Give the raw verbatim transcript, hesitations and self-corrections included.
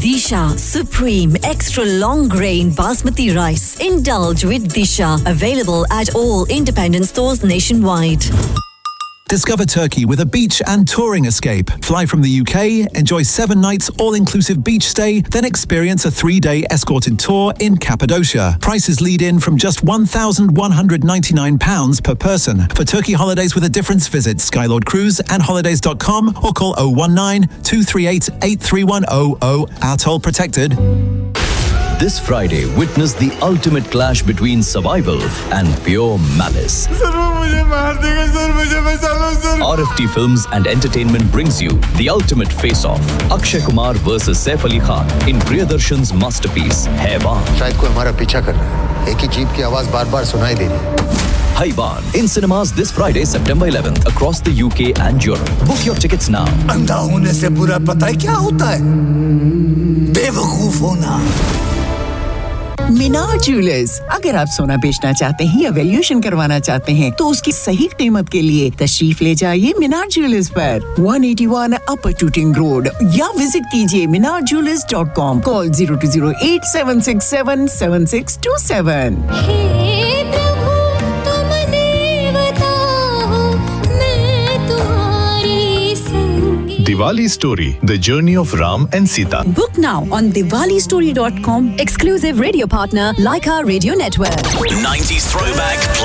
Disha Supreme Extra Long Grain Basmati Rice. Indulge with Disha. Available at all independent stores nationwide. Discover Turkey with a beach and touring escape. Fly from the U K, enjoy seven nights all-inclusive beach stay, then experience a three-day escorted tour in Cappadocia. Prices lead in from just one thousand one hundred ninety-nine pounds per person. For Turkey holidays with a difference, visit Skylord Cruise and holidays dot com or call oh one nine, two three eight, eight three one oh oh. Atoll protected. This Friday, witness the ultimate clash between survival and pure malice. R F T Films and Entertainment brings you the ultimate face-off. Akshay Kumar versus Saif Ali Khan in Priyadarshan's masterpiece, Hayvan. शायद कोई हमारा पीछा कर रहा है. एक ही jeep की आवाज बार-बार सुनाई दे रही है. Hayvan in cinemas this Friday, September eleventh, across the U K and Europe. Book your tickets now. अंधा होने से बुरा पता है क्या होता है? बेवकूफ होना. मीनार ज्वेलर्स, अगर आप सोना बेचना चाहते हैं या वैल्यूएशन करवाना चाहते हैं तो उसकी सही कीमत के लिए तशरीफ ले जाइए मीनार ज्वेलर्स पर एक सौ इक्यासी अपर टूटिंग रोड या विजिट कीजिए मीनार jewellers dot com. Call zero two zero eight seven six seven seven six two seven. Diwali Story, the journey of Ram and Sita. Book now on diwali story dot com. Exclusive radio partner, Leica Radio Network. nineties throwback.